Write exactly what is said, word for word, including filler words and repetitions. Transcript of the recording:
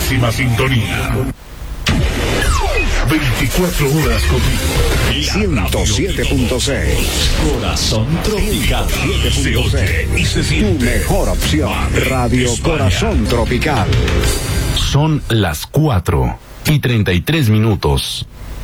máxima sintonía. veinticuatro horas contigo. ciento siete punto seis. Corazón Tropical. Se oye y se Tu siente. mejor opción. Radio España. Corazón Tropical. Son las cuatro y treinta y tres minutos.